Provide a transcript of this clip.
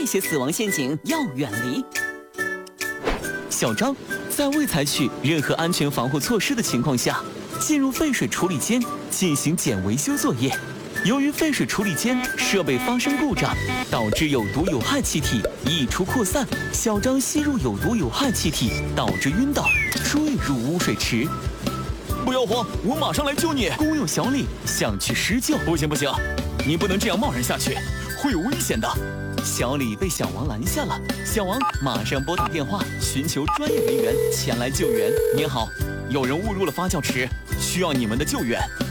些死亡陷阱要远离。小张在未采取任何安全防护措施的情况下，进入废水处理间进行简维修作业。由于废水处理间设备发生故障，导致有毒有害气体溢出扩散，小张吸入有毒有害气体，导致晕倒，坠入污水池。 不要慌，我马上来救你。 工友小李想去施救， 不行，你不能这样贸然下去，会有危险的。 小李被小王拦下了，小王马上拨打电话寻求专业人员前来救援。 您好，有人误入了发酵池，需要你们的救援。